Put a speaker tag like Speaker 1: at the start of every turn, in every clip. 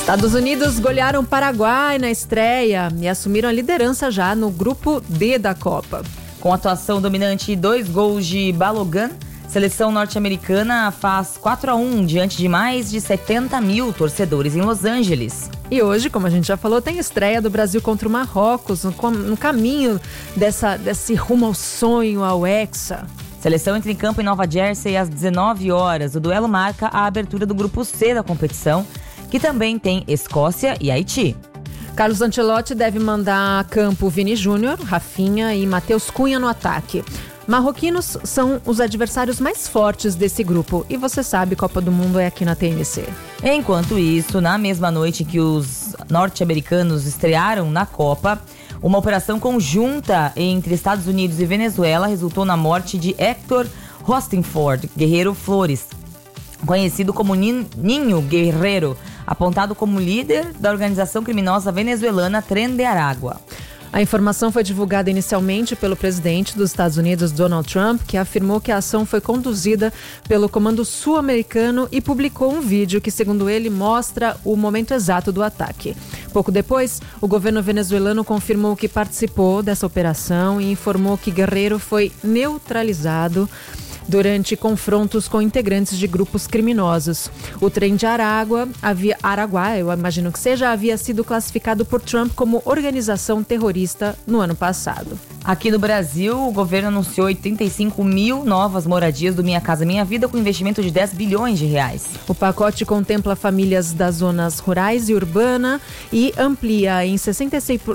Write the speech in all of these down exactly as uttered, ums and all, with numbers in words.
Speaker 1: Estados Unidos golearam o Paraguai na estreia e assumiram a liderança já no grupo D da Copa.
Speaker 2: Com atuação dominante e dois gols de Balogun, a seleção norte-americana faz quatro a um diante de mais de setenta mil torcedores em Los Angeles.
Speaker 1: E hoje, como a gente já falou, tem estreia do Brasil contra o Marrocos, no, no caminho dessa, desse rumo ao sonho, ao Hexa.
Speaker 2: Seleção entra em campo em Nova Jersey às dezenove horas. O duelo marca a abertura do grupo C da competição, que também tem Escócia e Haiti.
Speaker 1: Carlos Ancelotti deve mandar a campo Vini Júnior, Rafinha e Matheus Cunha no ataque. Marroquinos são os adversários mais fortes desse grupo. E você sabe, Copa do Mundo é aqui na T N C.
Speaker 2: Enquanto isso, na mesma noite que os norte-americanos estrearam na Copa, uma operação conjunta entre Estados Unidos e Venezuela resultou na morte de Héctor Rostenford Guerreiro Flores, conhecido como Ninho Guerreiro, apontado como líder da organização criminosa venezuelana Tren de Aragua.
Speaker 1: A informação foi divulgada inicialmente pelo presidente dos Estados Unidos, Donald Trump, que afirmou que a ação foi conduzida pelo Comando Sul-Americano e publicou um vídeo que, segundo ele, mostra o momento exato do ataque. Pouco depois, o governo venezuelano confirmou que participou dessa operação e informou que Guerreiro foi neutralizado durante confrontos com integrantes de grupos criminosos. O trem de Aragua, havia, Araguá, eu imagino que seja, havia sido classificado por Trump como organização terrorista no ano passado.
Speaker 2: Aqui no Brasil, o governo anunciou oitenta e cinco mil novas moradias do Minha Casa Minha Vida com investimento de dez bilhões de reais.
Speaker 1: O pacote contempla famílias das zonas rurais e urbana e amplia em sessenta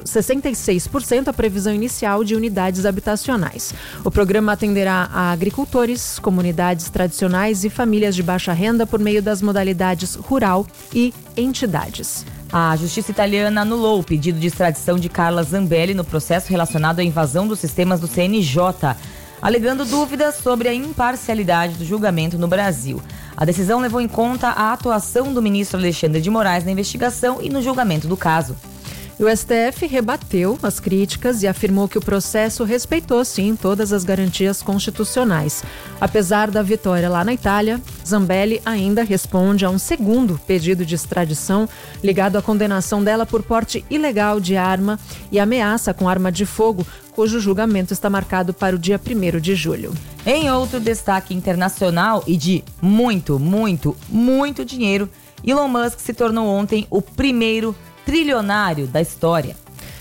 Speaker 1: e seis por cento a previsão inicial de unidades habitacionais. O programa atenderá a agricultores, comunidades tradicionais e famílias de baixa renda por meio das modalidades rural e entidades.
Speaker 2: A justiça italiana anulou o pedido de extradição de Carla Zambelli no processo relacionado à invasão dos sistemas do C N J, alegando dúvidas sobre a imparcialidade do julgamento no Brasil. A decisão levou em conta a atuação do ministro Alexandre de Moraes na investigação e no julgamento do caso.
Speaker 1: O S T F rebateu as críticas e afirmou que o processo respeitou, sim, todas as garantias constitucionais. Apesar da vitória lá na Itália, Zambelli ainda responde a um segundo pedido de extradição ligado à condenação dela por porte ilegal de arma e ameaça com arma de fogo, cujo julgamento está marcado para o dia primeiro de julho.
Speaker 2: Em outro destaque internacional e de muito, muito, muito dinheiro, Elon Musk se tornou ontem o primeiro trilionário da história.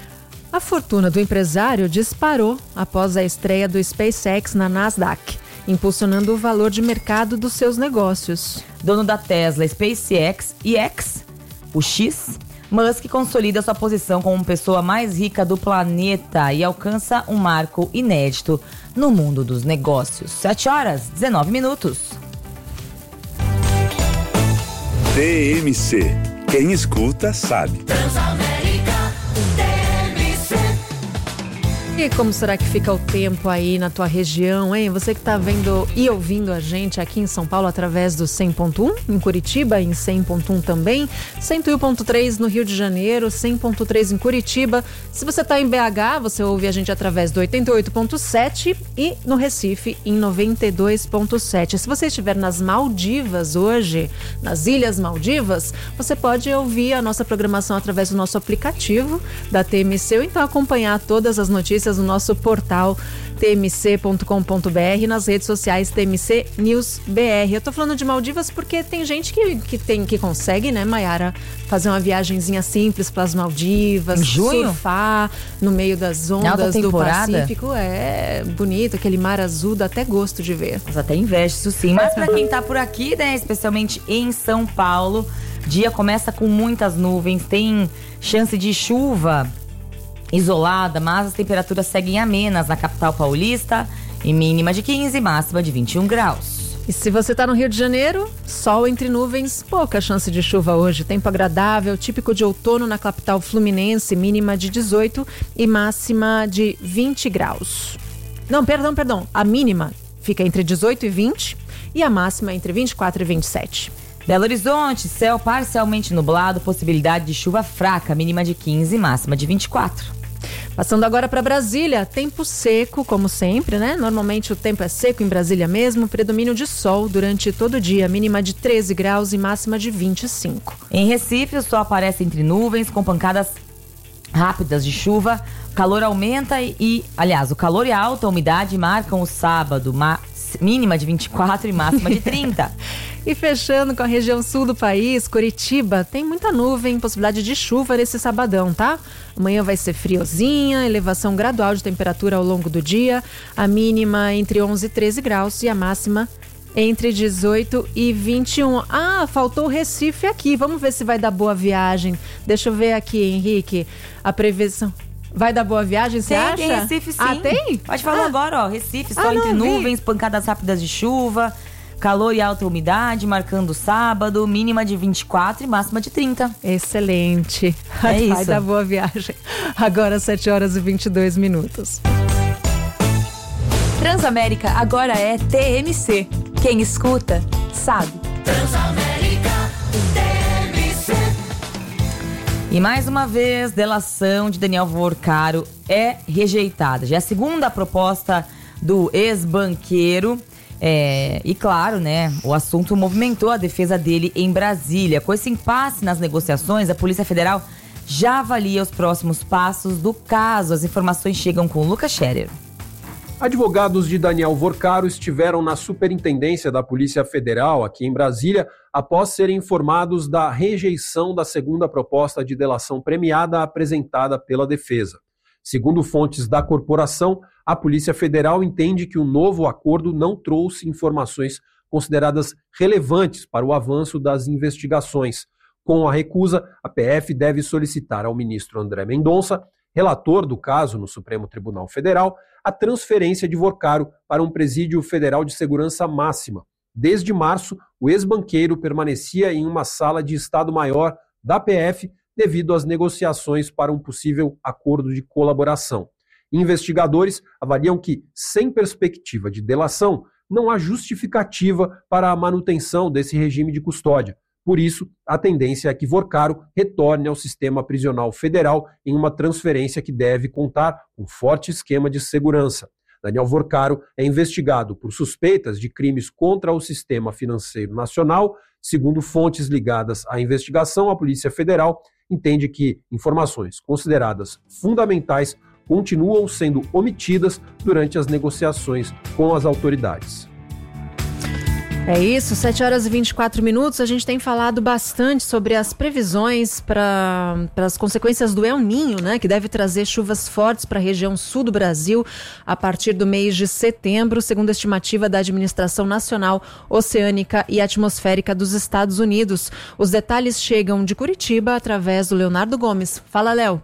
Speaker 1: A fortuna do empresário disparou após a estreia do SpaceX na Nasdaq, impulsionando o valor de mercado dos seus negócios.
Speaker 2: Dono da Tesla, SpaceX e X, o X, Musk consolida sua posição como pessoa mais rica do planeta e alcança um marco inédito no mundo dos negócios. sete horas, dezenove minutos.
Speaker 3: T M C. Quem escuta sabe.
Speaker 4: Transamérica T M C.
Speaker 1: E como será que fica o tempo aí na tua região, hein? Você que está vendo e ouvindo a gente aqui em São Paulo através do cem ponto um, em Curitiba em cem ponto um também, cento e um ponto três no Rio de Janeiro, cem ponto três em Curitiba. Se você está em B H, você ouve a gente através do oitenta e oito ponto sete e no Recife em noventa e dois ponto sete. Se você estiver nas Maldivas hoje, nas Ilhas Maldivas, você pode ouvir a nossa programação através do nosso aplicativo da T M C ou então acompanhar todas as notícias no nosso portal t m c ponto com ponto b r e nas redes sociais T M C News B R. Eu tô falando de Maldivas porque tem gente que, que, tem, que consegue, né, Mayara, fazer uma viagenzinha simples para as Maldivas,
Speaker 2: em junho?
Speaker 1: Surfar no meio das ondas do
Speaker 2: temporada.
Speaker 1: Pacífico. É bonito, aquele mar azul, dá até gosto de ver.
Speaker 2: Mas até inveja, isso sim. Mas para quem tá por aqui, né, especialmente em São Paulo, dia começa com muitas nuvens, tem chance de chuva isolada, mas as temperaturas seguem amenas na capital paulista, em mínima de quinze, máxima de vinte e um graus.
Speaker 1: E se você está no Rio de Janeiro, sol entre nuvens, pouca chance de chuva hoje. Tempo agradável, típico de outono na capital fluminense, mínima de dezoito e máxima de vinte graus. Não, perdão, perdão. A mínima fica entre dezoito e vinte e a máxima entre vinte e quatro e vinte e sete.
Speaker 2: Belo Horizonte, céu parcialmente nublado, possibilidade de chuva fraca, mínima de quinze, máxima de vinte e quatro.
Speaker 1: Passando agora para Brasília, tempo seco, como sempre, né? Normalmente o tempo é seco em Brasília mesmo, predomínio de sol durante todo o dia, mínima de treze graus e máxima de vinte e cinco.
Speaker 2: Em Recife, o sol aparece entre nuvens com pancadas rápidas de chuva, o calor aumenta e, e, aliás, o calor e a alta umidade marcam o sábado, ma- mínima de vinte e quatro e máxima de trinta.
Speaker 1: E fechando com a região sul do país, Curitiba, tem muita nuvem, possibilidade de chuva nesse sabadão, tá? Amanhã vai ser friozinha, elevação gradual de temperatura ao longo do dia, a mínima entre onze e treze graus e a máxima entre dezoito e vinte e um. Ah, faltou o Recife aqui, vamos ver se vai dar boa viagem. Deixa eu ver aqui, Henrique, a previsão. Vai dar boa viagem, você acha?
Speaker 2: Tem, Recife sim.
Speaker 1: Ah, tem?
Speaker 2: Pode falar
Speaker 1: ah.
Speaker 2: agora, ó, Recife, sol
Speaker 1: ah,
Speaker 2: entre
Speaker 1: não,
Speaker 2: nuvens, vi. Pancadas rápidas de chuva, calor e alta umidade, marcando sábado, mínima de vinte e quatro e máxima de trinta.
Speaker 1: Excelente.
Speaker 2: É isso.
Speaker 1: Vai dar boa viagem. Agora sete horas e vinte e dois minutos.
Speaker 5: Transamérica agora é T M C. Quem escuta, sabe.
Speaker 4: Transamérica T M C.
Speaker 2: E mais uma vez, delação de Daniel Vorcaro é rejeitada. Já é a segunda proposta do ex-banqueiro. É, e claro, né, o assunto movimentou a defesa dele em Brasília. Com esse impasse nas negociações, a Polícia Federal já avalia os próximos passos do caso. As informações chegam com Lucas Scherer.
Speaker 6: Advogados de Daniel Vorcaro estiveram na Superintendência da Polícia Federal, aqui em Brasília, após serem informados da rejeição da segunda proposta de delação premiada apresentada pela defesa. Segundo fontes da corporação, a Polícia Federal entende que o novo acordo não trouxe informações consideradas relevantes para o avanço das investigações. Com a recusa, a P F deve solicitar ao ministro André Mendonça, relator do caso no Supremo Tribunal Federal, a transferência de Vorcaro para um presídio federal de segurança máxima. Desde março, o ex-banqueiro permanecia em uma sala de Estado-Maior da P F devido às negociações para um possível acordo de colaboração. Investigadores avaliam que, sem perspectiva de delação, não há justificativa para a manutenção desse regime de custódia. Por isso, a tendência é que Vorcaro retorne ao sistema prisional federal em uma transferência que deve contar com um forte esquema de segurança. Daniel Vorcaro é investigado por suspeitas de crimes contra o sistema financeiro nacional. Segundo fontes ligadas à investigação, a Polícia Federal entende que informações consideradas fundamentais continuam sendo omitidas durante as negociações com as autoridades.
Speaker 1: É isso, sete horas e vinte e quatro minutos. A gente tem falado bastante sobre as previsões para as consequências do El Niño, né? Que deve trazer chuvas fortes para a região sul do Brasil a partir do mês de setembro, segundo a estimativa da Administração Nacional Oceânica e Atmosférica dos Estados Unidos. Os detalhes chegam de Curitiba através do Leonardo Gomes. Fala, Léo.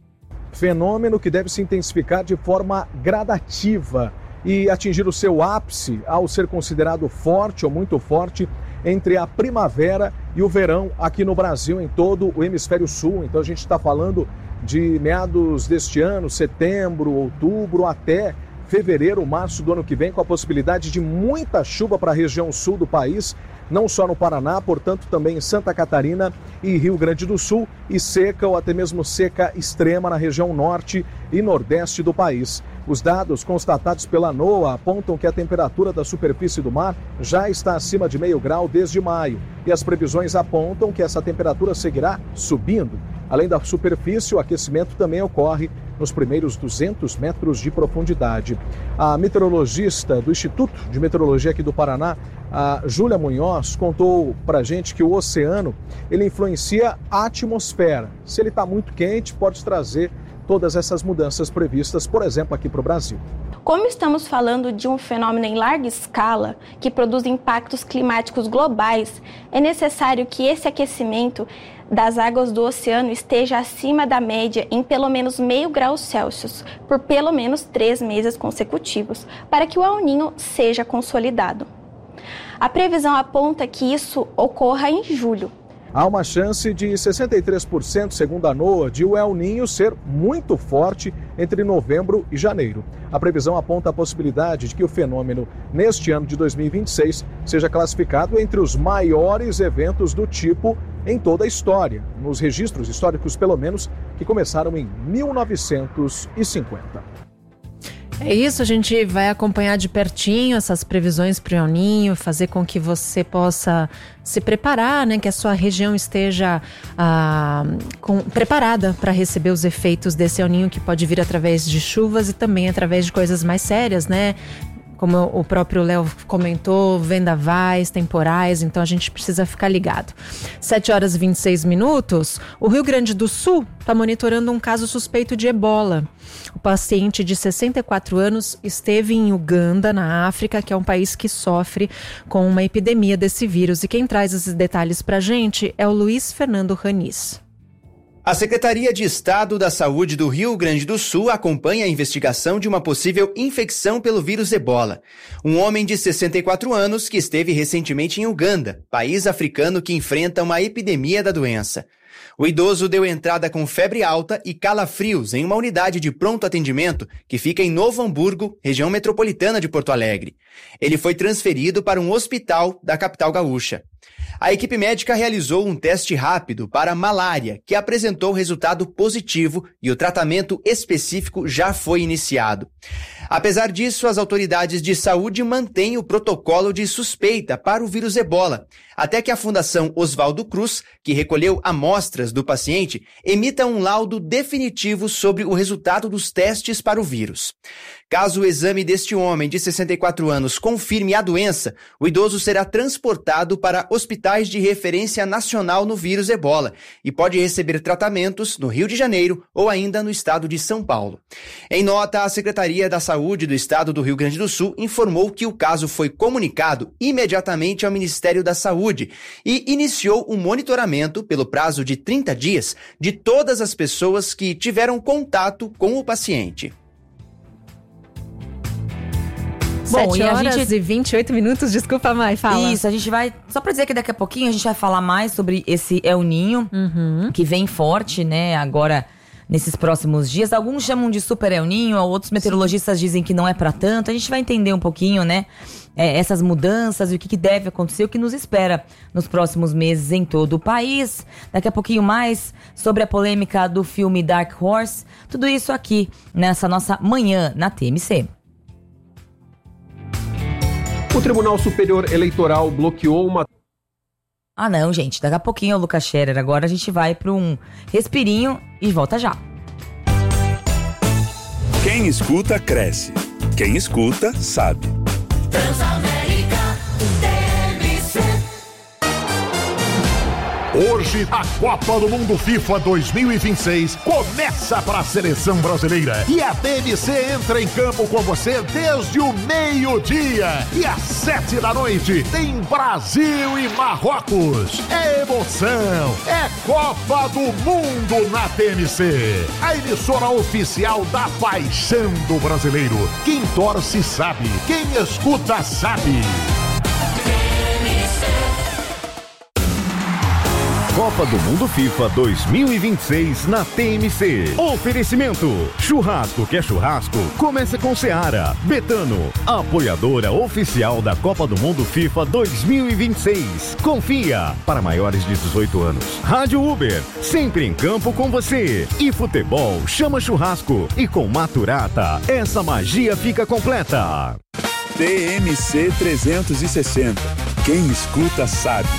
Speaker 7: Fenômeno que deve se intensificar de forma gradativa e atingir o seu ápice ao ser considerado forte ou muito forte entre a primavera e o verão aqui no Brasil, em todo o hemisfério sul. Então a gente está falando de meados deste ano, setembro, outubro, até fevereiro, março do ano que vem, com a possibilidade de muita chuva para a região sul do país, não só no Paraná, portanto também em Santa Catarina e Rio Grande do Sul, e seca ou até mesmo seca extrema na região norte e nordeste do país. Os dados constatados pela NOAA apontam que a temperatura da superfície do mar já está acima de meio grau desde maio, e as previsões apontam que essa temperatura seguirá subindo. Além da superfície, o aquecimento também ocorre nos primeiros duzentos metros de profundidade. A meteorologista do Instituto de Meteorologia aqui do Paraná, a Júlia Munhoz, contou pra gente que o oceano, ele influencia a atmosfera. Se ele está muito quente, pode trazer todas essas mudanças previstas, por exemplo, aqui para o Brasil.
Speaker 8: Como estamos falando de um fenômeno em larga escala que produz impactos climáticos globais, é necessário que esse aquecimento das águas do oceano esteja acima da média em pelo menos meio grau Celsius por pelo menos três meses consecutivos, para que o El Niño seja consolidado. A previsão aponta que isso ocorra em julho.
Speaker 7: Há uma chance de sessenta e três por cento, segundo a NOAA, de o El Niño ser muito forte entre novembro e janeiro. A previsão aponta a possibilidade de que o fenômeno, neste ano de dois mil e vinte e seis, seja classificado entre os maiores eventos do tipo em toda a história, nos registros históricos, pelo menos, que começaram em mil novecentos e cinquenta.
Speaker 1: É isso, a gente vai acompanhar de pertinho essas previsões para o El Niño, fazer com que você possa se preparar, né, que a sua região esteja ah, com, preparada para receber os efeitos desse El Niño, que pode vir através de chuvas e também através de coisas mais sérias, né? Como o próprio Léo comentou, vendavais, temporais, então a gente precisa ficar ligado. sete horas e vinte e seis minutos, o Rio Grande do Sul está monitorando um caso suspeito de ebola. O paciente de sessenta e quatro anos esteve em Uganda, na África, que é um país que sofre com uma epidemia desse vírus. E quem traz esses detalhes para a gente é o Luiz Fernando Ranis.
Speaker 9: A Secretaria de Estado da Saúde do Rio Grande do Sul acompanha a investigação de uma possível infecção pelo vírus ebola. Um homem de sessenta e quatro anos que esteve recentemente em Uganda, país africano que enfrenta uma epidemia da doença. O idoso deu entrada com febre alta e calafrios em uma unidade de pronto atendimento que fica em Novo Hamburgo, região metropolitana de Porto Alegre. Ele foi transferido para um hospital da capital gaúcha. A equipe médica realizou um teste rápido para malária, que apresentou resultado positivo e o tratamento específico já foi iniciado. Apesar disso, as autoridades de saúde mantêm o protocolo de suspeita para o vírus ebola, até que a Fundação Oswaldo Cruz, que recolheu amostras do paciente, emita um laudo definitivo sobre o resultado dos testes para o vírus. Caso o exame deste homem de sessenta e quatro anos confirme a doença, o idoso será transportado para hospitais de referência nacional no vírus ebola e pode receber tratamentos no Rio de Janeiro ou ainda no estado de São Paulo. Em nota, a Secretaria da Saúde do Estado do Rio Grande do Sul informou que o caso foi comunicado imediatamente ao Ministério da Saúde e iniciou um monitoramento pelo prazo de trinta dias de todas as pessoas que tiveram contato com o paciente.
Speaker 1: Bom, sete horas e, gente... e vinte e oito minutos, desculpa, Mai, fala.
Speaker 2: Isso, a gente vai, só pra dizer que daqui a pouquinho a gente vai falar mais sobre esse El Niño, uhum. que vem forte, né, agora nesses próximos dias. Alguns chamam de Super El Niño, outros meteorologistas dizem que não é pra tanto. A gente vai entender um pouquinho, né, é, essas mudanças e o que, que deve acontecer, o que nos espera nos próximos meses em todo o país. Daqui a pouquinho mais sobre a polêmica do filme Dark Horse. Tudo isso aqui nessa nossa manhã na T M C.
Speaker 6: O Tribunal Superior Eleitoral bloqueou uma...
Speaker 2: Ah não, gente, daqui a pouquinho, Lucas Scherer. Agora a gente vai para um respirinho e volta já.
Speaker 3: Quem escuta, cresce. Quem escuta, sabe.
Speaker 4: Transamérica T M C.
Speaker 10: Hoje, a Copa do Mundo FIFA dois mil e vinte e seis começa para a seleção brasileira. E a T M C entra em campo com você desde o meio-dia. E às sete da noite tem Brasil e Marrocos. É emoção, é Copa do Mundo na T M C. A emissora oficial da paixão do brasileiro. Quem torce sabe, quem escuta sabe.
Speaker 11: Copa do Mundo FIFA dois mil e vinte e seis na T M C. Oferecimento: churrasco que é churrasco, começa com Seara. Betano, apoiadora oficial da Copa do Mundo FIFA dois mil e vinte e seis. Confia, para maiores de dezoito anos. Rádio Uber, sempre em campo com você. E futebol chama churrasco. E com Maturata, essa magia fica completa.
Speaker 3: T M C trezentos e sessenta. Quem escuta sabe.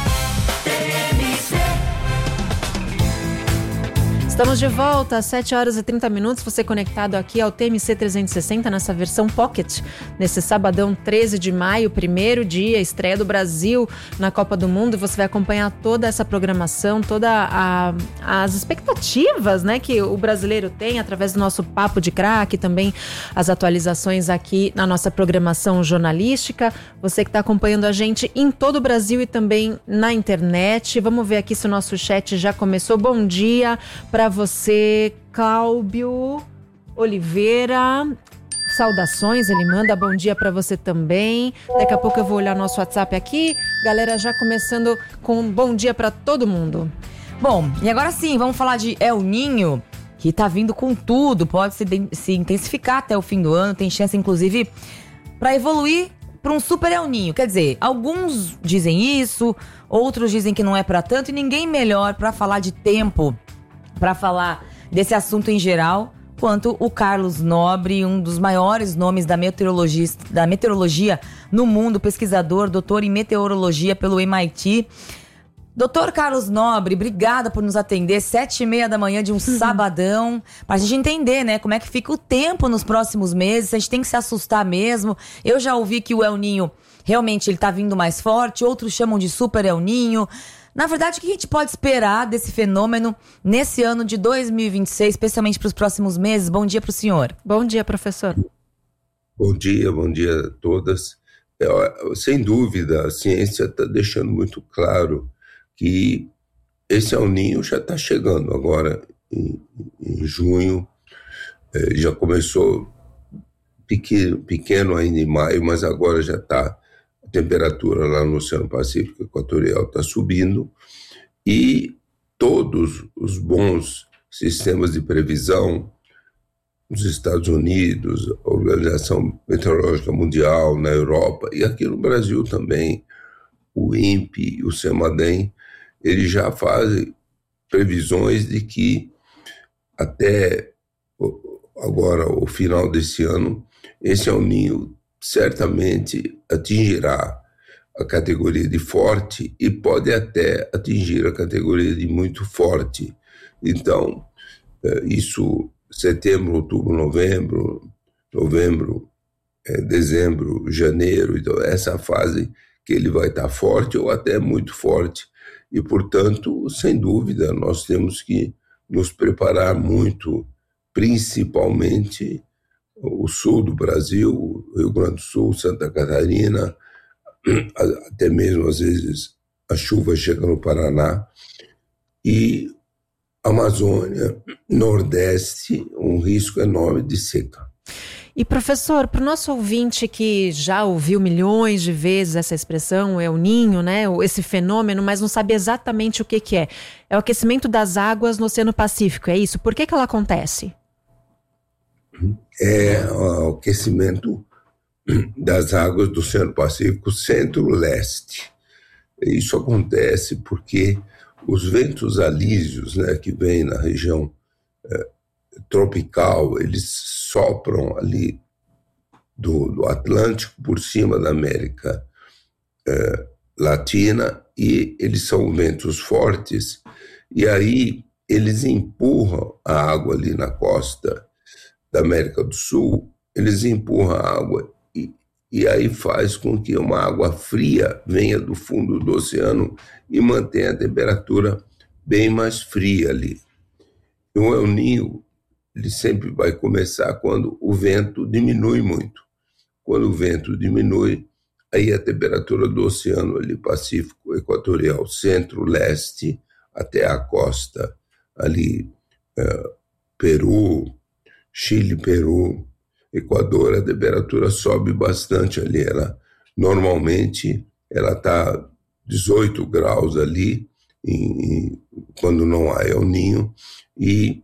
Speaker 1: Estamos de volta às sete horas e trinta minutos, você conectado aqui ao T M C trezentos e sessenta nessa versão Pocket, nesse sabadão treze de maio, primeiro dia, estreia do Brasil na Copa do Mundo, e você vai acompanhar toda essa programação, todas as expectativas, né, que o brasileiro tem através do nosso Papo de Craque, também as atualizações aqui na nossa programação jornalística, você que está acompanhando a gente em todo o Brasil e também na internet. Vamos ver aqui se o nosso chat já começou. Bom dia para você, Cláudio Oliveira. Saudações, ele manda bom dia para você também. Daqui a pouco eu vou olhar nosso WhatsApp aqui. Galera já começando com um bom dia para todo mundo.
Speaker 2: Bom, e agora sim, vamos falar de El Niño, que tá vindo com tudo. Pode se, se intensificar até o fim do ano. Tem chance, inclusive, para evoluir para um super El Niño. Quer dizer, alguns dizem isso, outros dizem que não é para tanto. E ninguém melhor para falar de tempo, para falar desse assunto em geral, quanto o Carlos Nobre, um dos maiores nomes da meteorologia, da meteorologia no mundo, pesquisador, doutor em meteorologia pelo M I T. Doutor Carlos Nobre, obrigada por nos atender, sete e meia da manhã de um uhum. sabadão, para a gente entender, né, como é que fica o tempo nos próximos meses, se a gente tem que se assustar mesmo. Eu já ouvi que o El Niño, realmente, ele tá vindo mais forte, outros chamam de Super El Niño. Na verdade, o que a gente pode esperar desse fenômeno nesse ano de dois mil e vinte e seis, especialmente para os próximos meses? Bom dia para o senhor.
Speaker 1: Bom dia, professor.
Speaker 12: Bom dia, bom dia a todas. É, sem dúvida, a ciência está deixando muito claro que esse El Niño já está chegando agora em, em junho, é, já começou pequeno, pequeno ainda em maio, mas agora já está, a temperatura lá no Oceano Pacífico Equatorial está subindo e todos os bons sistemas de previsão nos Estados Unidos, a Organização Meteorológica Mundial, na Europa e aqui no Brasil também, o INPE e o CEMADEM, eles já fazem previsões de que até agora, o final desse ano, esse El Niño certamente atingirá a categoria de forte e pode até atingir a categoria de muito forte. Então, isso, setembro, outubro, novembro, novembro, dezembro, janeiro, então essa fase que ele vai estar forte ou até muito forte. E, portanto, sem dúvida, nós temos que nos preparar muito, principalmente o sul do Brasil, Rio Grande do Sul, Santa Catarina, até mesmo, às vezes, a chuva chega no Paraná, e Amazônia, Nordeste, um risco enorme de seca.
Speaker 1: E, professor, para o nosso ouvinte que já ouviu milhões de vezes essa expressão, El Niño, né, esse fenômeno, mas não sabe exatamente o que, que é. É o aquecimento das águas no Oceano Pacífico, é isso? Por que que ela acontece?
Speaker 12: É o aquecimento das águas do Oceano Pacífico centro-leste. Isso acontece porque os ventos alísios, né, que vêm na região é, tropical, eles sopram ali do, do Atlântico por cima da América é, Latina e eles são ventos fortes e aí eles empurram a água ali na costa da América do Sul, eles empurram a água e, e aí faz com que uma água fria venha do fundo do oceano e mantenha a temperatura bem mais fria ali. E o El Niño, ele sempre vai começar quando o vento diminui muito. Quando o vento diminui, aí a temperatura do oceano ali, Pacífico Equatorial, centro-leste, até a costa ali, é, Peru, Chile, Peru, Equador, a temperatura sobe bastante ali. Ela, normalmente, ela está dezoito graus ali, em, em, quando não há El Niño, e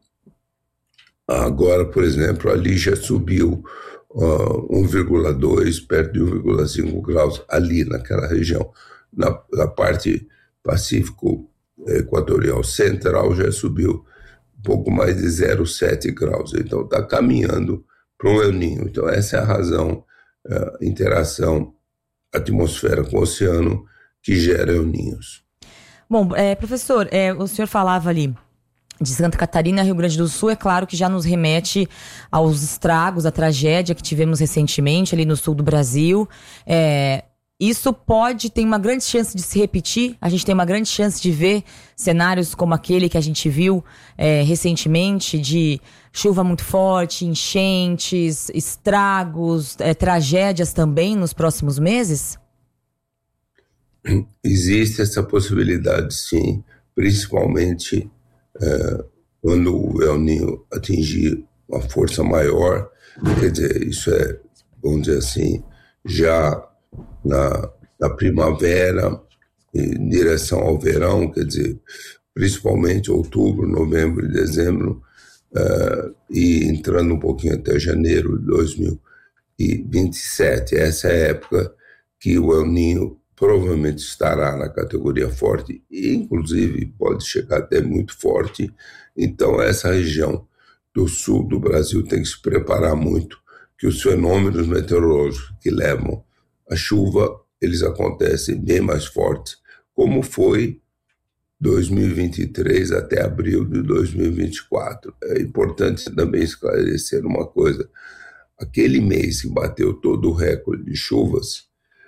Speaker 12: agora, por exemplo, ali já subiu uh, um vírgula dois, perto de um vírgula cinco graus ali naquela região. Na, na parte Pacífico Equatorial Central já subiu um pouco mais de zero vírgula sete graus. Então está caminhando para um El Niño. Então essa é a razão, uh, interação atmosfera com o oceano que gera El Niños.
Speaker 2: Bom, é, professor, é, o senhor falava ali de Santa Catarina, Rio Grande do Sul, é claro que já nos remete aos estragos, à tragédia que tivemos recentemente ali no sul do Brasil. É, isso pode, tem uma grande chance de se repetir, a gente tem uma grande chance de ver cenários como aquele que a gente viu é, recentemente, de chuva muito forte, enchentes, estragos, é, tragédias também nos próximos meses?
Speaker 12: Existe essa possibilidade, sim, principalmente É, quando o El Niño atingir uma força maior, quer dizer, isso é, vamos dizer assim, já na, na primavera, em direção ao verão, quer dizer, principalmente outubro, novembro e dezembro, uh, e entrando um pouquinho até janeiro de dois mil e vinte e sete. Essa é a época que o El Niño provavelmente estará na categoria forte, e inclusive pode chegar até muito forte. Então essa região do sul do Brasil tem que se preparar muito, que os fenômenos meteorológicos que levam a chuva, eles acontecem bem mais fortes, como foi dois mil e vinte e três até abril de dois mil e vinte e quatro. É importante também esclarecer uma coisa: aquele mês que bateu todo o recorde de chuvas,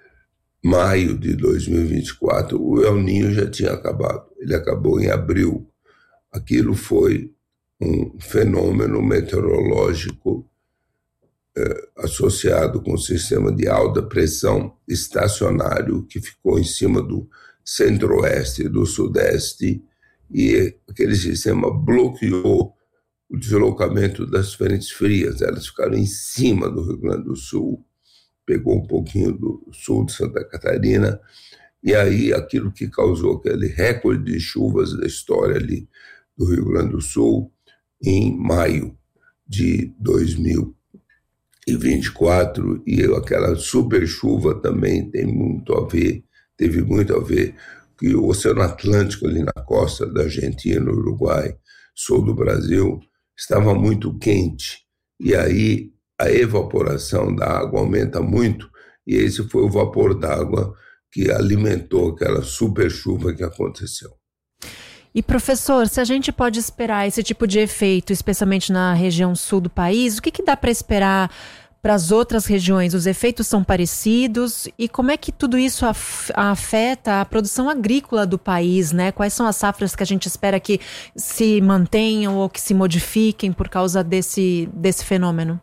Speaker 12: maio de dois mil e vinte e quatro, o El Niño já tinha acabado. Ele acabou em abril. Aquilo foi um fenômeno meteorológico eh, associado com o sistema de alta pressão estacionário que ficou em cima do centro-oeste e do sudeste, e aquele sistema bloqueou o deslocamento das frentes frias. Elas ficaram em cima do Rio Grande do Sul, pegou um pouquinho do sul de Santa Catarina, e aí aquilo que causou aquele recorde de chuvas da história ali do Rio Grande do Sul, em maio de dois mil e vinte e quatro, e aquela super chuva também tem muito a ver, teve muito a ver, que o Oceano Atlântico ali na costa da Argentina, Uruguai, sul do Brasil, estava muito quente, e aí a evaporação da água aumenta muito, e esse foi o vapor d'água que alimentou aquela super chuva que aconteceu.
Speaker 1: E professor, se a gente pode esperar esse tipo de efeito, especialmente na região sul do país, o que, que dá para esperar para as outras regiões? Os efeitos são parecidos? E como é que tudo isso af- afeta a produção agrícola do país, né? Quais são as safras que a gente espera que se mantenham ou que se modifiquem por causa desse, desse fenômeno?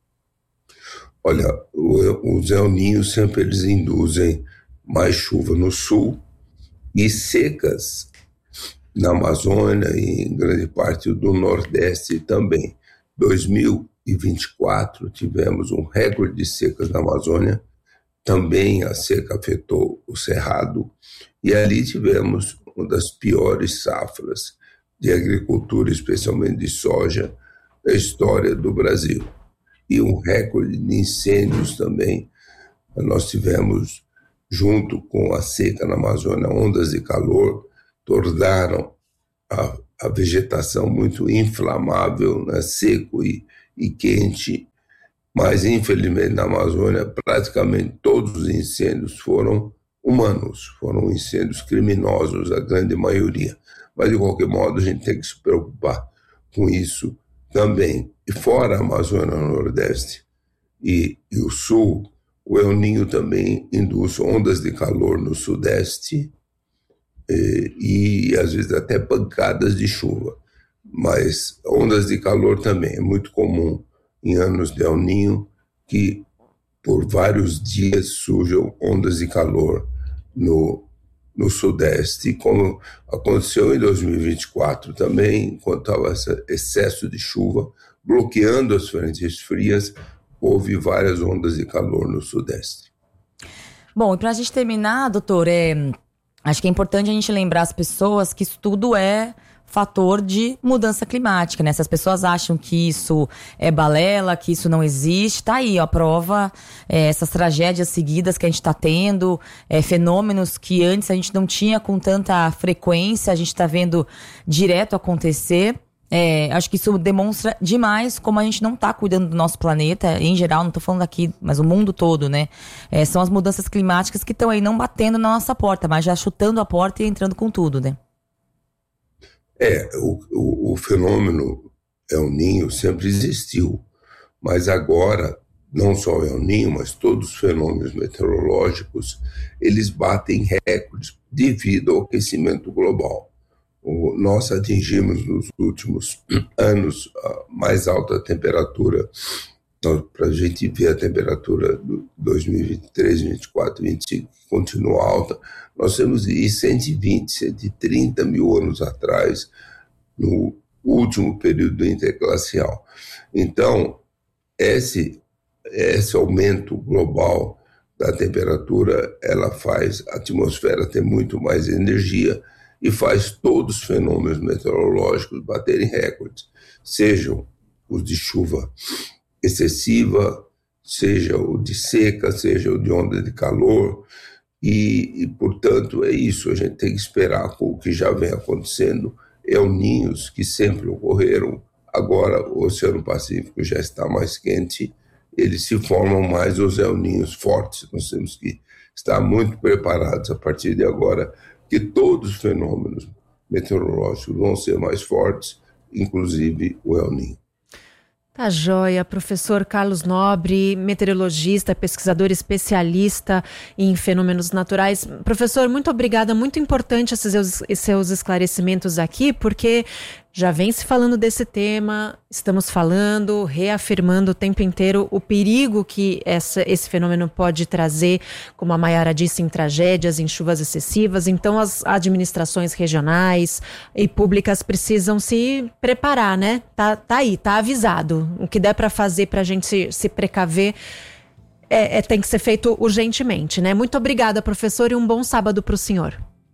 Speaker 12: Olha, os El Niño sempre eles induzem mais chuva no sul e secas na Amazônia e em grande parte do Nordeste também. dois mil e vinte e quatro tivemos um recorde de secas na Amazônia, também a seca afetou o Cerrado, e ali tivemos uma das piores safras de agricultura, especialmente de soja, da história do Brasil. E um recorde de incêndios também. Nós tivemos, junto com a seca na Amazônia, ondas de calor, tornaram a, a vegetação muito inflamável, né, seco e, e quente, mas infelizmente na Amazônia praticamente todos os incêndios foram humanos, foram incêndios criminosos, a grande maioria. Mas de qualquer modo a gente tem que se preocupar com isso também. E fora a Amazônia, no Nordeste e, e o Sul, o El Niño também induz ondas de calor no Sudeste, e, e às vezes até pancadas de chuva. Mas ondas de calor também é muito comum em anos de El Niño, que por vários dias surjam ondas de calor no, no Sudeste, como aconteceu em dois mil e vinte e quatro também, enquanto estava esse excesso de chuva bloqueando as frentes frias, houve várias ondas de calor no Sudeste.
Speaker 2: Bom, e para a gente terminar, doutor, é... acho que é importante a gente lembrar as pessoas que isso tudo é fator de mudança climática, né? Se as pessoas acham que isso é balela, que isso não existe, tá aí, ó, a prova, é, essas tragédias seguidas que a gente tá tendo, é, fenômenos que antes a gente não tinha com tanta frequência, a gente tá vendo direto acontecer. É, acho que isso demonstra demais como a gente não tá cuidando do nosso planeta, em geral, não tô falando aqui, mas o mundo todo, né? É, são as mudanças climáticas que estão aí não batendo na nossa porta, mas já chutando a porta e entrando com tudo, né?
Speaker 12: É, o, o, o fenômeno El Niño sempre existiu, mas agora, não só o El Niño, mas todos os fenômenos meteorológicos, eles batem recordes devido ao aquecimento global. O, nós atingimos nos últimos anos a mais alta temperatura, para a gente ver a temperatura do dois mil e vinte e três, vinte e quatro, vinte e cinco, que continua alta, nós temos de cento e vinte, cento e trinta mil anos atrás, no último período interglacial. Então, esse, esse aumento global da temperatura, ela faz a atmosfera ter muito mais energia e faz todos os fenômenos meteorológicos baterem recordes, sejam os de chuva excessiva, seja o de seca, seja o de onda de calor, E, e, portanto, é isso, a gente tem que esperar com o que já vem acontecendo, El Ninhos que sempre ocorreram, agora o Oceano Pacífico já está mais quente, eles se formam mais os El Ninhos fortes, nós temos que estar muito preparados a partir de agora, que todos os fenômenos meteorológicos vão ser mais fortes, inclusive o El Ninho.
Speaker 1: Tá joia, professor Carlos Nobre, meteorologista, pesquisador especialista em fenômenos naturais. Professor, muito obrigada, muito importante esses seus, esses seus esclarecimentos aqui, porque já vem se falando desse tema, estamos falando, reafirmando o tempo inteiro o perigo que essa, esse fenômeno pode trazer, como a Mayara disse, em tragédias, em chuvas excessivas. Então as administrações regionais e públicas precisam se preparar, né? Tá, tá aí, tá avisado. O que der para fazer para a gente se, se precaver é, é, tem que ser feito urgentemente, né? Muito obrigada, professor, e um bom sábado para o senhor.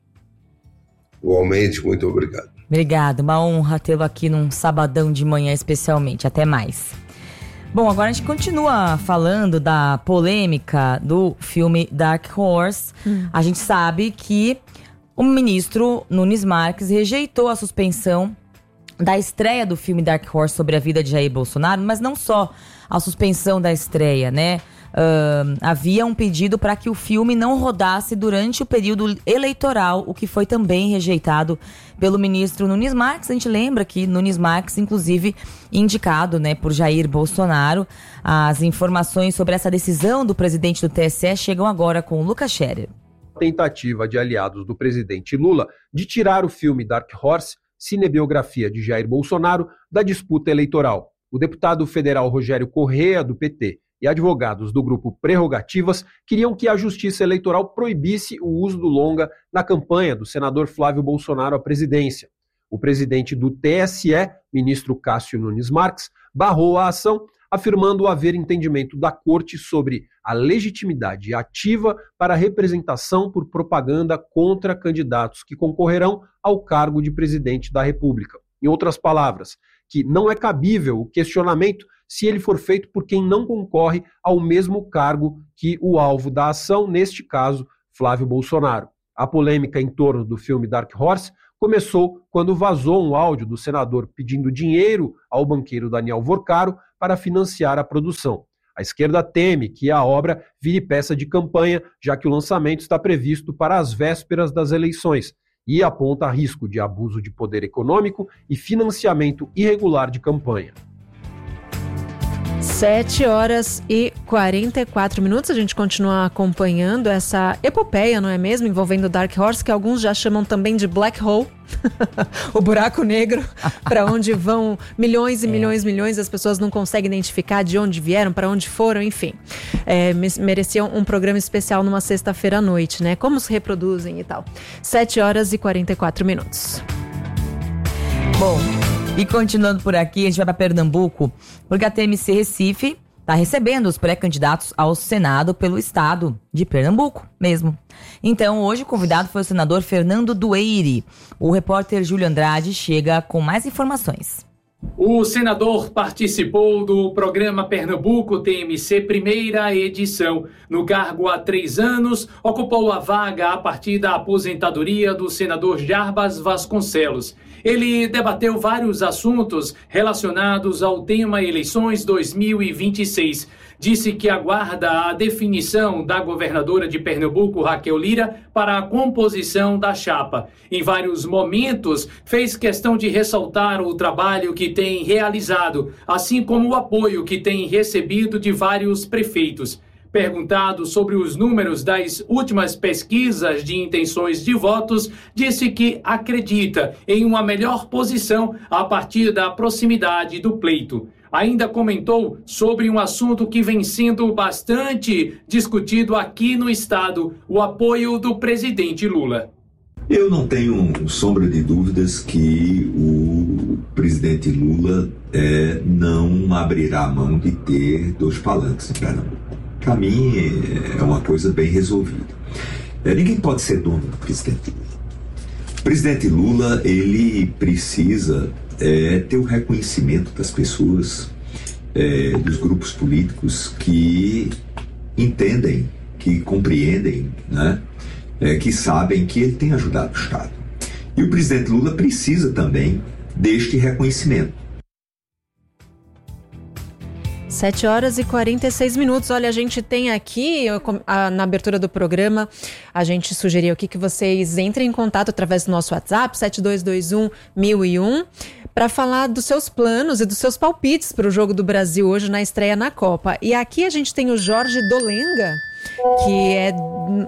Speaker 12: Igualmente, muito obrigado.
Speaker 2: Obrigada, uma honra tê-lo aqui num sabadão de manhã especialmente. Até mais. Bom, agora a gente continua falando da polêmica do filme Dark Horse. Hum. A gente sabe que o ministro Nunes Marques rejeitou a suspensão da estreia do filme Dark Horse sobre a vida de Jair Bolsonaro, mas não só a suspensão da estreia, né? Uh, havia um pedido para que o filme não rodasse durante o período eleitoral, o que foi também rejeitado pelo ministro Nunes Marques. A gente lembra que Nunes Marques, inclusive, indicado, né, por Jair Bolsonaro. As informações sobre essa decisão do presidente do T S E chegam agora com o Lucas Scherer.
Speaker 6: Tentativa de aliados do presidente Lula de tirar o filme Dark Horse, cinebiografia de Jair Bolsonaro, da disputa eleitoral. O deputado federal Rogério Correa, do P T, e advogados do grupo Prerrogativas queriam que a Justiça Eleitoral proibisse o uso do longa na campanha do senador Flávio Bolsonaro à presidência. O presidente do T S E, ministro Cássio Nunes Marques, barrou a ação, afirmando haver entendimento da Corte sobre a legitimidade ativa para a representação por propaganda contra candidatos que concorrerão ao cargo de presidente da República. Em outras palavras, que não é cabível o questionamento se ele for feito por quem não concorre ao mesmo cargo que o alvo da ação, neste caso, Flávio Bolsonaro. A polêmica em torno do filme Dark Horse começou quando vazou um áudio do senador pedindo dinheiro ao banqueiro Daniel Vorcaro para financiar a produção. A esquerda teme que a obra vire peça de campanha, já que o lançamento está previsto para as vésperas das eleições, e aponta risco de abuso de poder econômico e financiamento irregular de campanha.
Speaker 1: sete horas e quarenta e quatro minutos, a gente continua acompanhando essa epopeia, não é mesmo? Envolvendo Dark Horse, que alguns já chamam também de Black Hole, o buraco negro, para onde vão milhões e milhões e é. milhões, as pessoas não conseguem identificar de onde vieram, para onde foram, enfim. É, mereciam um programa especial numa sexta-feira à noite, né? Como se reproduzem e tal. sete horas e quarenta e quatro minutos.
Speaker 2: Bom, e continuando por aqui, a gente vai para Pernambuco, porque a T M C Recife está recebendo os pré-candidatos ao Senado pelo estado de Pernambuco mesmo. Então, hoje o convidado foi o senador Fernando Dueire. O repórter Júlio Andrade chega com mais informações.
Speaker 13: O senador participou do programa Pernambuco T M C primeira edição. No cargo há três anos, ocupou a vaga a partir da aposentadoria do senador Jarbas Vasconcelos. Ele debateu vários assuntos relacionados ao tema eleições dois mil e vinte e seis. Disse que aguarda a definição da governadora de Pernambuco, Raquel Lira, para a composição da chapa. Em vários momentos, fez questão de ressaltar o trabalho que tem realizado, assim como o apoio que tem recebido de vários prefeitos. Perguntado sobre os números das últimas pesquisas de intenções de votos, disse que acredita em uma melhor posição a partir da proximidade do pleito. Ainda comentou sobre um assunto que vem sendo bastante discutido aqui no estado, o apoio do presidente Lula.
Speaker 14: Eu não tenho sombra de dúvidas que o presidente Lula é, não abrirá mão de ter dois palanques em Pernambuco. Para mim é uma coisa bem resolvida. É, ninguém pode ser dono do presidente Lula. O presidente Lula, ele precisa é, ter o reconhecimento das pessoas, é, dos grupos políticos que entendem, que compreendem, né, é, que sabem que ele tem ajudado o Estado. E o presidente Lula precisa também deste reconhecimento.
Speaker 1: sete horas e quarenta e seis minutos. Olha, a gente tem aqui, na abertura do programa, a gente sugeriu aqui que vocês entrem em contato através do nosso WhatsApp, sete dois dois um, mil e um, para falar dos seus planos e dos seus palpites para o Jogo do Brasil hoje na estreia na Copa. E aqui a gente tem o Jorge Dolenga, que é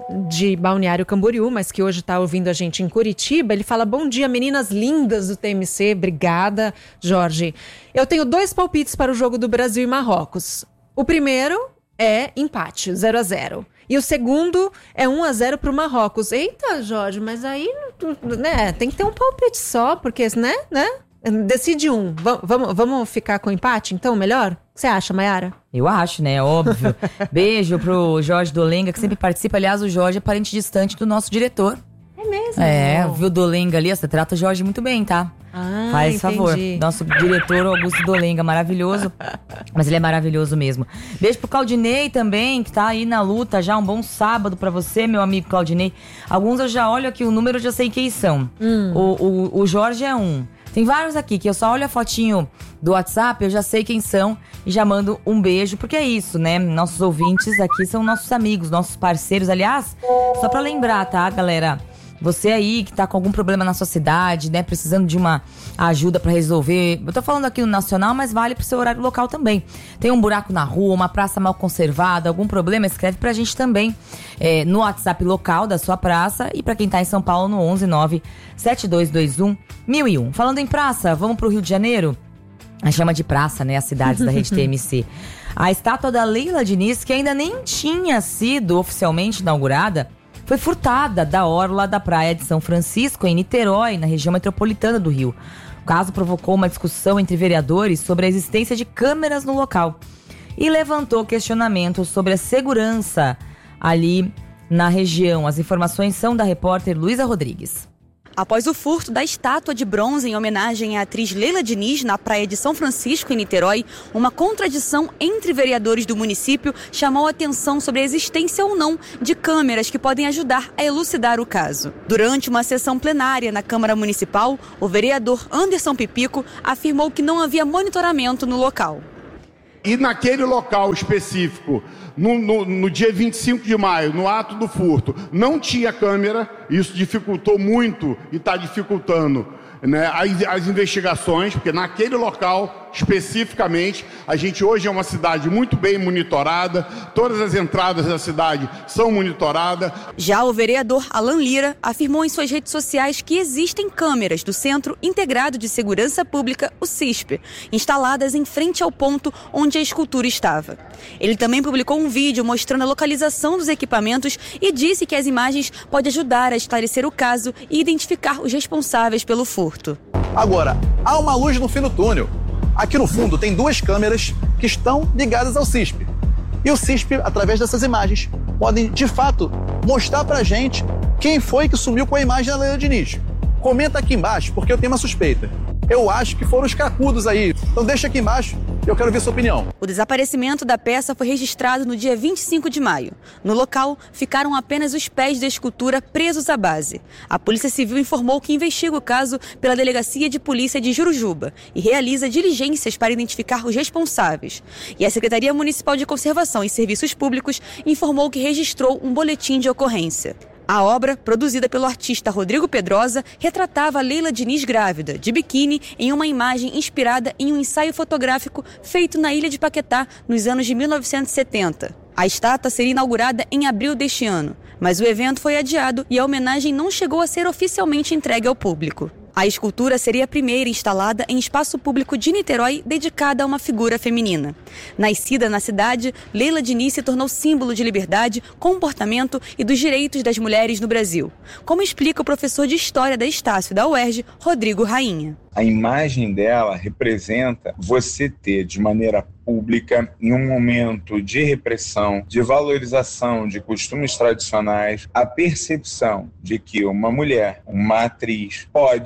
Speaker 1: de Balneário Camboriú, mas que hoje está ouvindo a gente em Curitiba. Ele fala: bom dia, meninas lindas do T M C. Obrigada, Jorge. Eu tenho dois palpites para o Jogo do Brasil e Marrocos. O primeiro é empate, zero a zero. E o segundo é um a zero para o Marrocos. Eita, Jorge, mas aí, né, tem que ter um palpite só, porque, né, né? Decide um. V- vamos, vamos ficar com empate, então, melhor? O que você acha, Mayara?
Speaker 2: Eu acho, né? Óbvio. Beijo pro Jorge Dolenga, que sempre participa. Aliás, o Jorge é parente distante do nosso diretor.
Speaker 1: É mesmo?
Speaker 2: É, viu o Dolenga ali? Você trata o Jorge muito bem, tá?
Speaker 1: Ah,
Speaker 2: Faz
Speaker 1: entendi.
Speaker 2: favor. Nosso diretor Augusto Dolenga, maravilhoso. Mas ele é maravilhoso mesmo. Beijo pro Claudinei também, que tá aí na luta já. Um bom sábado pra você, meu amigo Claudinei. Alguns eu já olho aqui, o número eu já sei quem são. Hum. O, o, o Jorge é um. Tem vários aqui que eu só olho a fotinho do WhatsApp, eu já sei quem são e já mando um beijo, porque é isso, né? Nossos ouvintes aqui são nossos amigos, nossos parceiros. Aliás, só pra lembrar, tá, galera? Você aí que tá com algum problema na sua cidade, né? Precisando de uma ajuda pra resolver. Eu tô falando aqui no nacional, mas vale pro seu horário local também. Tem um buraco na rua, uma praça mal conservada, algum problema, escreve pra gente também é, no WhatsApp local da sua praça. E pra quem tá em São Paulo, no onze nove sete dois dois um, mil e um. Falando em praça, vamos pro Rio de Janeiro? A chama de praça, né? As cidades da rede T M C. A estátua da Leila Diniz, que ainda nem tinha sido oficialmente inaugurada, foi furtada da orla da praia de São Francisco, em Niterói, na região metropolitana do Rio. O caso provocou uma discussão entre vereadores sobre a existência de câmeras no local e levantou questionamentos sobre a segurança ali na região. As informações são da repórter Luísa Rodrigues.
Speaker 15: Após o furto da estátua de bronze em homenagem à atriz Leila Diniz na praia de São Francisco, em Niterói, uma contradição entre vereadores do município chamou a atenção sobre a existência ou não de câmeras que podem ajudar a elucidar o caso. Durante uma sessão plenária na Câmara Municipal, o vereador Anderson Pipico afirmou que não havia monitoramento no local.
Speaker 16: E naquele local específico, no, no, no dia vinte e cinco de maio, no ato do furto, não tinha câmera, isso dificultou muito e está dificultando, né, as, as investigações, porque naquele local, especificamente, a gente hoje é uma cidade muito bem monitorada, todas as entradas da cidade são monitoradas.
Speaker 15: Já o vereador Alan Lira afirmou em suas redes sociais que existem câmeras do Centro Integrado de Segurança Pública, o CISP, instaladas em frente ao ponto onde a escultura estava. Ele também publicou um vídeo mostrando a localização dos equipamentos e disse que as imagens podem ajudar a esclarecer o caso e identificar os responsáveis pelo furto.
Speaker 17: Agora, há uma luz no fim do túnel. Aqui no fundo tem duas câmeras que estão ligadas ao CISP. E o CISP, através dessas imagens, podem, de fato, mostrar pra gente quem foi que sumiu com a imagem da Leila Diniz. Comenta aqui embaixo, porque eu tenho uma suspeita. Eu acho que foram os cracudos aí. Então deixa aqui embaixo, eu quero ver sua opinião.
Speaker 15: O desaparecimento da peça foi registrado no dia vinte e cinco de maio. No local, ficaram apenas os pés da escultura presos à base. A Polícia Civil informou que investiga o caso pela Delegacia de Polícia de Jurujuba e realiza diligências para identificar os responsáveis. E a Secretaria Municipal de Conservação e Serviços Públicos informou que registrou um boletim de ocorrência. A obra, produzida pelo artista Rodrigo Pedrosa, retratava Leila Diniz grávida, de biquíni, em uma imagem inspirada em um ensaio fotográfico feito na ilha de Paquetá nos anos de mil novecentos e setenta. A estátua seria inaugurada em abril deste ano, mas o evento foi adiado e a homenagem não chegou a ser oficialmente entregue ao público. A escultura seria a primeira instalada em espaço público de Niterói dedicada a uma figura feminina. Nascida na cidade, Leila Diniz se tornou símbolo de liberdade, comportamento e dos direitos das mulheres no Brasil, como explica o professor de História da Estácio da U E R J, Rodrigo Rainha.
Speaker 18: A imagem dela representa você ter de maneira pública, em um momento de repressão, de valorização de costumes tradicionais, a percepção de que uma mulher, uma atriz, pode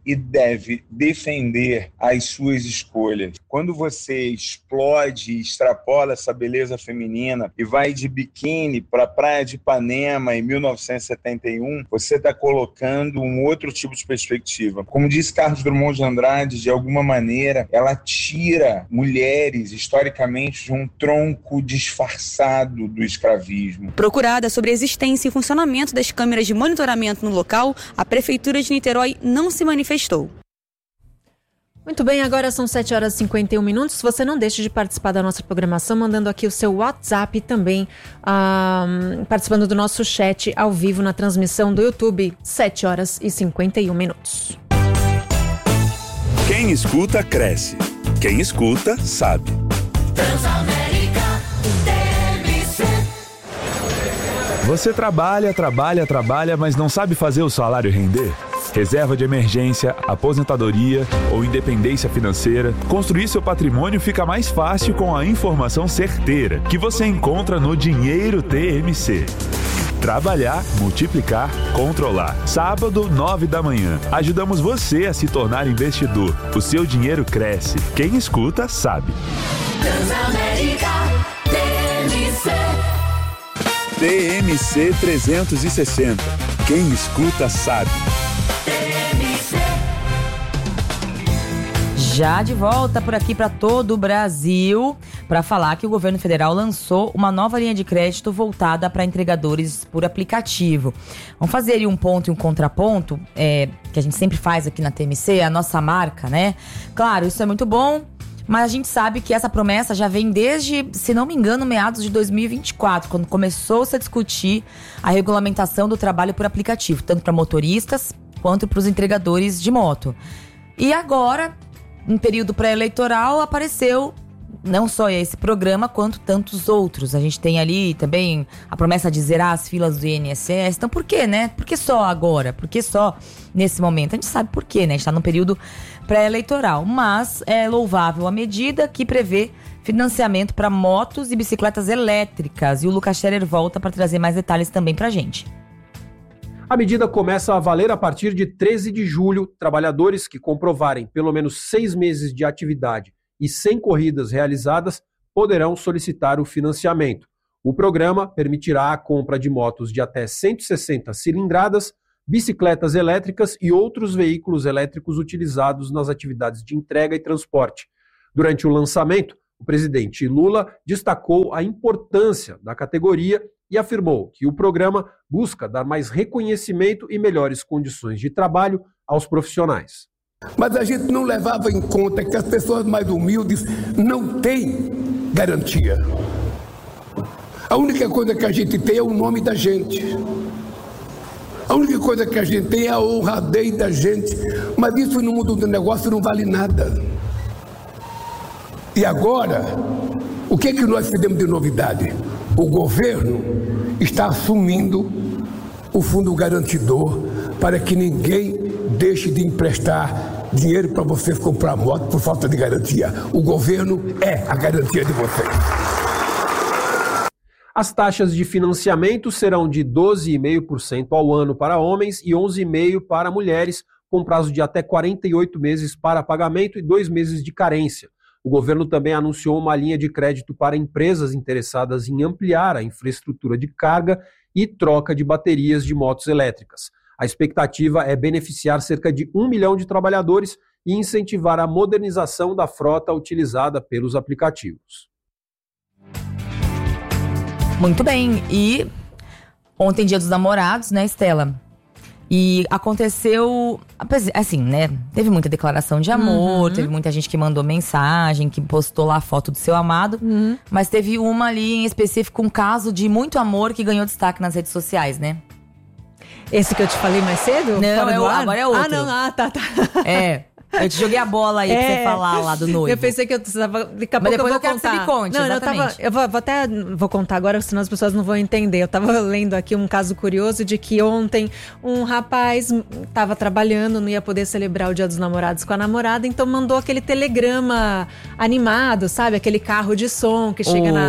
Speaker 18: e deve defender as suas escolhas. Quando você explode e extrapola essa beleza feminina e vai de biquíni para a Praia de Ipanema em mil novecentos e setenta e um, você está colocando um outro tipo de perspectiva. Como disse Carlos Drummond de Andrade, de alguma maneira, ela tira mulheres, historicamente, de um tronco disfarçado do escravismo.
Speaker 15: Procurada sobre a existência e funcionamento das câmeras de monitoramento no local, a Prefeitura de Niterói não se manifestou.
Speaker 1: Muito bem, agora são sete horas e cinquenta e um minutos. Você não deixe de participar da nossa programação, mandando aqui o seu WhatsApp e também um, participando do nosso chat ao vivo na transmissão do YouTube, sete horas e cinquenta e um minutos.
Speaker 3: Quem escuta, cresce. Quem escuta, sabe.
Speaker 4: Transamérica T M C.
Speaker 19: Você trabalha, trabalha, trabalha, mas não sabe fazer o salário render? Reserva de emergência, aposentadoria ou independência financeira, construir seu patrimônio fica mais fácil com a informação certeira que você encontra no Dinheiro T M C. Trabalhar, multiplicar, controlar. Sábado, nove da manhã. Ajudamos você a se tornar investidor. O seu dinheiro cresce. Quem escuta, sabe.
Speaker 4: Transamérica T M C.
Speaker 3: T M C trezentos e sessenta. Quem escuta, sabe.
Speaker 2: Já de volta por aqui para todo o Brasil para falar que o governo federal lançou uma nova linha de crédito voltada para entregadores por aplicativo. Vamos fazer aí um ponto e um contraponto, é, que a gente sempre faz aqui na T M C, a nossa marca, né? Claro, isso é muito bom, mas a gente sabe que essa promessa já vem desde, se não me engano, meados de dois mil e vinte e quatro, quando começou-se a discutir a regulamentação do trabalho por aplicativo, tanto para motoristas quanto para os entregadores de moto. E agora, em período pré-eleitoral, apareceu não só esse programa, quanto tantos outros. A gente tem ali também a promessa de zerar as filas do I N S S. Então, por quê, né? Por que só agora? Por que só nesse momento? A gente sabe por quê, né? A gente está num período pré-eleitoral. Mas é louvável a medida que prevê financiamento para motos e bicicletas elétricas. E o Lucas Scherer volta para trazer mais detalhes também para a gente.
Speaker 6: A medida começa a valer a partir de treze de julho. Trabalhadores que comprovarem pelo menos seis meses de atividade e cem corridas realizadas poderão solicitar o financiamento. O programa permitirá a compra de motos de até cento e sessenta cilindradas, bicicletas elétricas e outros veículos elétricos utilizados nas atividades de entrega e transporte. Durante o lançamento, o presidente Lula destacou a importância da categoria e afirmou que o programa busca dar mais reconhecimento e melhores condições de trabalho aos profissionais.
Speaker 20: Mas a gente não levava em conta que as pessoas mais humildes não têm garantia. A única coisa que a gente tem é o nome da gente. A única coisa que a gente tem é a honradez da gente. Mas isso no mundo do negócio não vale nada. E agora, o que é que nós fizemos de novidade? O governo está assumindo o fundo garantidor para que ninguém deixe de emprestar dinheiro para vocês comprar moto por falta de garantia. O governo é a garantia de vocês.
Speaker 6: As taxas de financiamento serão de doze vírgula cinco por cento ao ano para homens e onze vírgula cinco por cento para mulheres, com prazo de até quarenta e oito meses para pagamento e dois meses de carência. O governo também anunciou uma linha de crédito para empresas interessadas em ampliar a infraestrutura de carga e troca de baterias de motos elétricas. A expectativa é beneficiar cerca de um milhão de trabalhadores e incentivar a modernização da frota utilizada pelos aplicativos.
Speaker 2: Muito bem. E ontem, Dia dos Namorados, né, Estela? E aconteceu, assim, né? Teve muita declaração de amor, uhum. Teve muita gente que mandou mensagem, que postou lá a foto do seu amado. Uhum. Mas teve uma ali em específico, um caso de muito amor que ganhou destaque nas redes sociais, né?
Speaker 1: Esse que eu te falei mais cedo?
Speaker 2: Não, é o, agora é outro.
Speaker 1: Ah, não, ah, tá, tá.
Speaker 2: É. Eu te joguei a bola aí é, pra você falar lá do noivo.
Speaker 1: Eu pensei que eu tava. Daqui a
Speaker 2: Mas
Speaker 1: pouco
Speaker 2: depois
Speaker 1: eu vou
Speaker 2: eu quero
Speaker 1: contar.
Speaker 2: que você me conte,
Speaker 1: não,
Speaker 2: exatamente.
Speaker 1: eu tava. Eu vou, vou até. Vou contar agora, senão as pessoas não vão entender. Eu tava lendo aqui um caso curioso de que ontem um rapaz tava trabalhando, não ia poder celebrar o Dia dos Namorados com a namorada, então mandou aquele telegrama animado, sabe? Aquele carro de som que chega oh. na.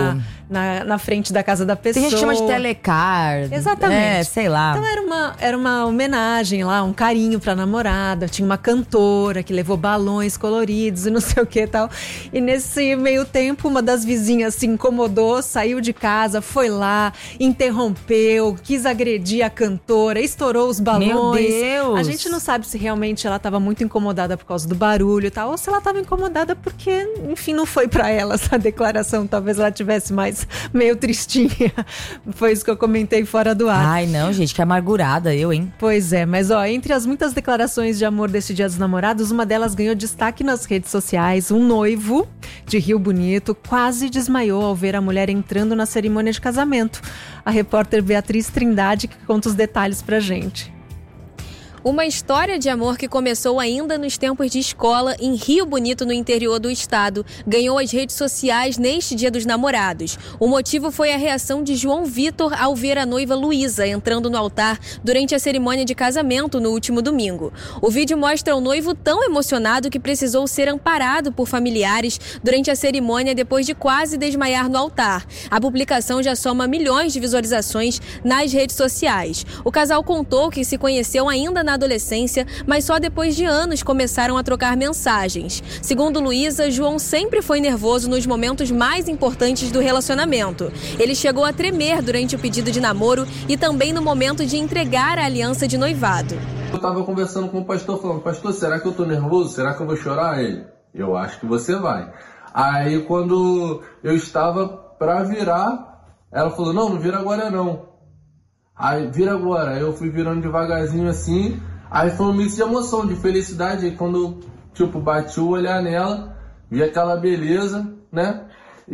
Speaker 1: na, na frente da casa da pessoa.
Speaker 2: Tem gente que chama de telecar.
Speaker 1: Exatamente.
Speaker 2: É, sei lá.
Speaker 1: Então era uma, era uma homenagem lá, um carinho pra namorada. Tinha uma cantora que levou balões coloridos e não sei o que e tal. E nesse meio tempo, uma das vizinhas se incomodou, saiu de casa, foi lá, interrompeu, quis agredir a cantora, estourou os balões.
Speaker 2: Meu Deus!
Speaker 1: A gente não sabe se realmente ela estava muito incomodada por causa do barulho e tal, ou se ela estava incomodada porque, enfim, não foi pra ela essa declaração. Talvez ela tivesse mais meio tristinha. Foi isso que eu comentei fora do ar.
Speaker 2: Ai, não, gente, que amargurada eu, hein?
Speaker 1: Pois é, mas ó, entre as muitas declarações de amor desse Dia dos Namorados, uma delas ganhou destaque nas redes sociais. Um noivo de Rio Bonito quase desmaiou ao ver a mulher entrando na cerimônia de casamento. A repórter Beatriz Trindade que conta os detalhes pra gente.
Speaker 21: Uma história de amor que começou ainda nos tempos de escola em Rio Bonito, no interior do estado, ganhou as redes sociais neste Dia dos Namorados. O motivo foi a reação de João Vitor ao ver a noiva Luísa entrando no altar durante a cerimônia de casamento no último domingo. O vídeo mostra o noivo tão emocionado que precisou ser amparado por familiares durante a cerimônia depois de quase desmaiar no altar. A publicação já soma milhões de visualizações nas redes sociais. O casal contou que se conheceu ainda na na adolescência, mas só depois de anos começaram a trocar mensagens. Segundo Luísa, João sempre foi nervoso nos momentos mais importantes do relacionamento. Ele chegou a tremer durante o pedido de namoro e também no momento de entregar a aliança de noivado.
Speaker 22: Eu estava conversando com o pastor, falando, pastor, será que eu tô nervoso? Será que eu vou chorar? Ele, eu acho que você vai. Aí quando eu estava para virar, ela falou, não, não vira agora não. Aí, vira agora. Aí eu fui virando devagarzinho assim. Aí foi um mix de emoção, de felicidade. Aí quando, tipo, bati o olhar nela, vi aquela beleza, né?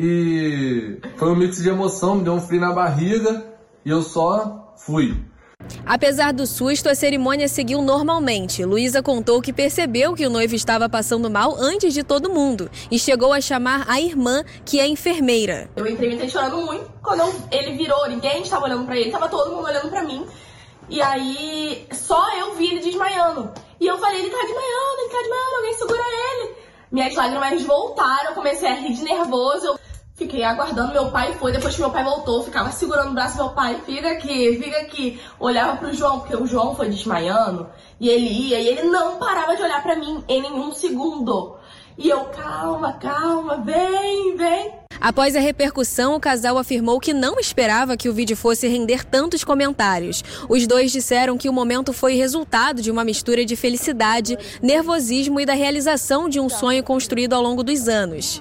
Speaker 22: E foi um mix de emoção, me deu um frio na barriga. E eu só fui.
Speaker 21: Apesar do susto, a cerimônia seguiu normalmente. Luísa contou que percebeu que o noivo estava passando mal antes de todo mundo e chegou a chamar a irmã, que é enfermeira.
Speaker 23: Eu entrei, entrei chorando muito. Quando eu, ele virou, ninguém estava olhando pra ele, tava todo mundo olhando pra mim. E aí, só eu vi ele desmaiando. E eu falei, ele tá desmaiando, ele tá desmaiando, alguém segura ele. Minhas lágrimas voltaram, eu comecei a rir de nervoso. Eu fiquei aguardando, meu pai foi, depois que meu pai voltou, ficava segurando o braço do meu pai, fica aqui, fica aqui. Olhava pro João, porque o João foi desmaiando, e ele ia, e ele não parava de olhar pra mim em nenhum segundo. E eu, calma, calma, vem, vem.
Speaker 21: Após a repercussão, o casal afirmou que não esperava que o vídeo fosse render tantos comentários. Os dois disseram que o momento foi resultado de uma mistura de felicidade, nervosismo e da realização de um sonho construído ao longo dos anos.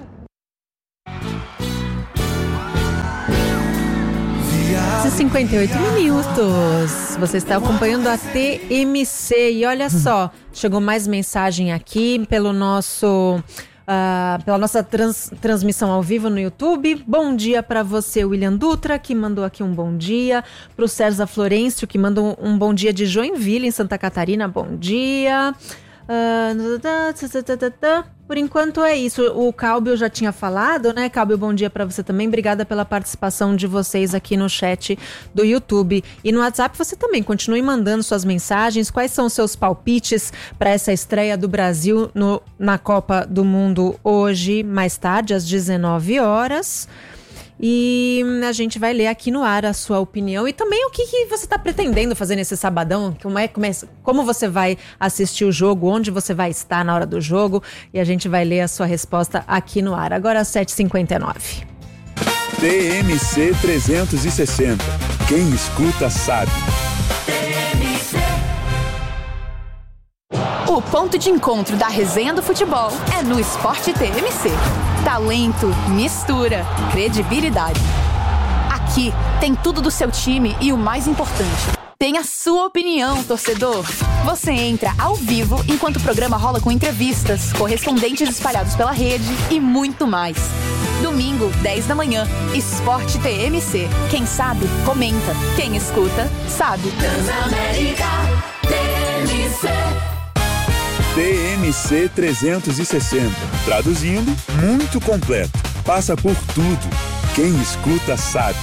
Speaker 1: cinquenta e oito minutos. Você está acompanhando a T M C e olha só, chegou mais mensagem aqui pelo nosso uh, pela nossa trans, transmissão ao vivo no YouTube. Bom dia para você, William Dutra, que mandou aqui um bom dia. Para o César Florencio, que mandou um, um bom dia de Joinville, em Santa Catarina. Bom dia. Uh, por enquanto é isso. O Calbi eu já tinha falado, né? Calbi, bom dia pra você também. Obrigada pela participação de vocês aqui no chat do YouTube. E no WhatsApp você também continue mandando suas mensagens. Quais são os seus palpites para essa estreia do Brasil no, na Copa do Mundo hoje, mais tarde, às dezenove horas? E a gente vai ler aqui no ar a sua opinião e também o que, que você está pretendendo fazer nesse sabadão, como, é, como, é, como você vai assistir o jogo, onde você vai estar na hora do jogo, e a gente vai ler a sua resposta aqui no ar. Agora às sete e cinquenta e nove.
Speaker 3: T M C trezentos e sessenta. Quem escuta sabe.
Speaker 5: O ponto de encontro da resenha do futebol é no Esporte T M C. Talento, mistura, credibilidade. Aqui tem tudo do seu time e o mais importante, tem a sua opinião, torcedor. Você entra ao vivo enquanto o programa rola com entrevistas, correspondentes espalhados pela rede e muito mais. Domingo, dez da manhã, Esporte T M C. Quem sabe, comenta. Quem escuta, sabe.
Speaker 4: Transamérica T M C.
Speaker 3: T M C trezentos e sessenta. Traduzindo, muito completo. Passa por tudo. Quem escuta sabe.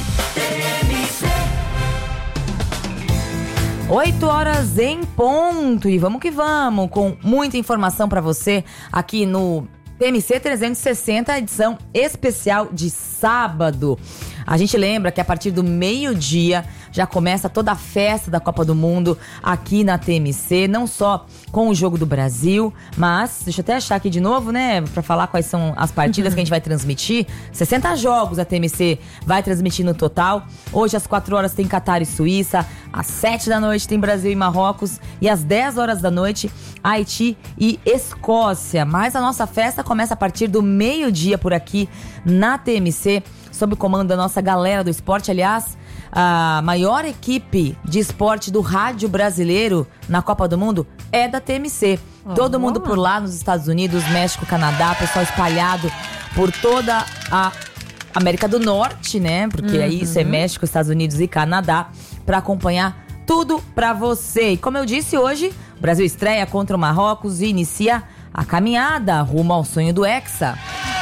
Speaker 2: oito horas em ponto. E vamos que vamos, com muita informação para você aqui no T M C trezentos e sessenta, edição especial de sábado. A gente lembra que a partir do meio-dia já começa toda a festa da Copa do Mundo aqui na T M C, não só com o Jogo do Brasil, mas, deixa eu até achar aqui de novo, né, pra falar quais são as partidas uhum. que a gente vai transmitir. sessenta jogos a T M C vai transmitir no total. Hoje às quatro horas tem Catar e Suíça, às sete da noite tem Brasil e Marrocos e às dez horas da noite Haiti e Escócia. Mas a nossa festa começa a partir do meio-dia por aqui na T M C, sob o comando da nossa galera do esporte. Aliás, a maior equipe de esporte do rádio brasileiro na Copa do Mundo é da T M C. Oh, Todo mundo por lá nos Estados Unidos, México, Canadá, pessoal espalhado por toda a América do Norte, né? Porque uhum. é isso, é México, Estados Unidos e Canadá, para acompanhar tudo pra você. E como eu disse, hoje o Brasil estreia contra o Marrocos e inicia a caminhada rumo ao sonho do Hexa.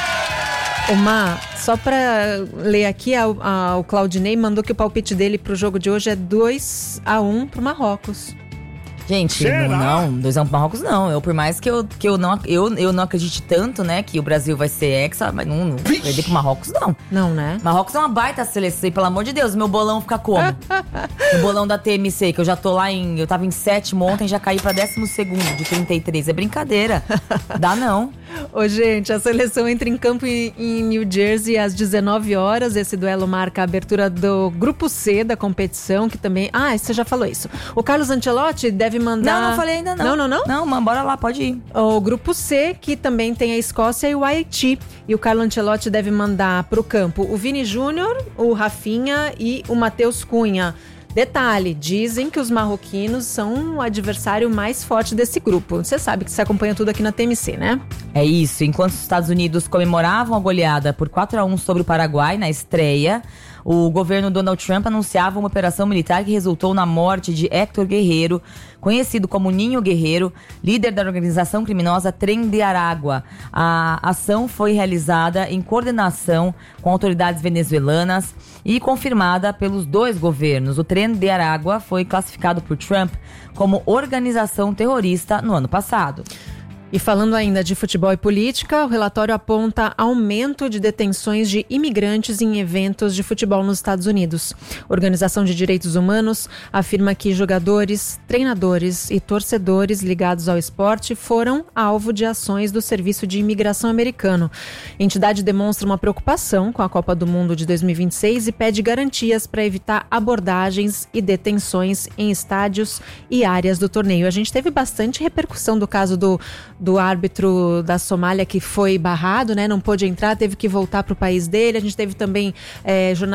Speaker 1: Omar, só pra ler aqui, a, a, o Claudinei mandou que o palpite dele pro jogo de hoje é dois a um pro Marrocos.
Speaker 2: Gente, não, não, dois a um pro Marrocos não. Eu, por mais que eu, que eu, não, eu, eu não acredite tanto, né, que o Brasil vai ser hexa, mas não, não perder pro Marrocos, não.
Speaker 1: Não, né?
Speaker 2: Marrocos é uma baita seleção, e pelo amor de Deus, meu bolão fica como? O bolão da T M C, que eu já tô lá em... Eu tava em sétimo ontem, já caí pra décimo segundo de trinta e três. É brincadeira. Dá não.
Speaker 1: Ô, gente, a seleção entra em campo em, em New Jersey às dezenove horas. Esse duelo marca a abertura do Grupo C da competição, que também... Ah, você já falou isso. O Carlos Ancelotti deve mandar...
Speaker 2: Não, não falei ainda não.
Speaker 1: Não, não, não?
Speaker 2: Não, mas bora lá, pode ir.
Speaker 1: O Grupo C, que também tem a Escócia e o Haiti. E o Carlo Ancelotti deve mandar pro campo o Vini Júnior, o Rafinha e o Matheus Cunha. Detalhe, dizem que os marroquinos são o adversário mais forte desse grupo. Você sabe que você acompanha tudo aqui na T M C, né?
Speaker 2: É isso. Enquanto os Estados Unidos comemoravam a goleada por quatro a um sobre o Paraguai na estreia, o governo Donald Trump anunciava uma operação militar que resultou na morte de Héctor Guerreiro, conhecido como Ninho Guerreiro, líder da organização criminosa Tren de Aragua. A ação foi realizada em coordenação com autoridades venezuelanas e confirmada pelos dois governos. O Tren de Aragua foi classificado por Trump como organização terrorista no ano passado.
Speaker 1: E falando ainda de futebol e política, o relatório aponta aumento de detenções de imigrantes em eventos de futebol nos Estados Unidos. A Organização de Direitos Humanos afirma que jogadores, treinadores e torcedores ligados ao esporte foram alvo de ações do Serviço de Imigração americano. A entidade demonstra uma preocupação com a Copa do Mundo de dois mil e vinte e seis e pede garantias para evitar abordagens e detenções em estádios e áreas do torneio. A gente teve bastante repercussão do caso do do árbitro da Somália que foi barrado, né? Não pôde entrar, teve que voltar para o país dele. A gente teve também é, jornalistas